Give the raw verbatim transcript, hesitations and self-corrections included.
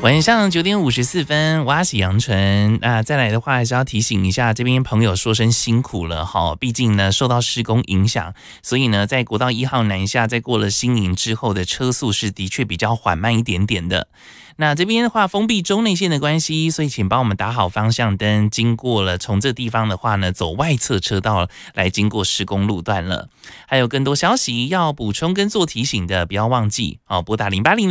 晚上九点五十四分，挖喜阳春。那再来的话，还是要提醒一下这边朋友说声辛苦了哈。毕竟呢，受到施工影响，所以呢，在国道一号南下，在过了新营之后的车速是的确比较缓慢一点点的。那这边的话，封闭中内线的关系，所以请帮我们打好方向灯。经过了从这地方的话呢，走外侧车道来经过施工路段了。还有更多消息要补充跟做提醒的，不要忘记哦，拨打零八零。